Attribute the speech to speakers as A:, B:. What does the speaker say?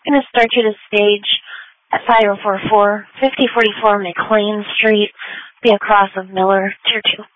A: going to start you to stage at 5044 McLean Street, be across of Miller, Tier 2.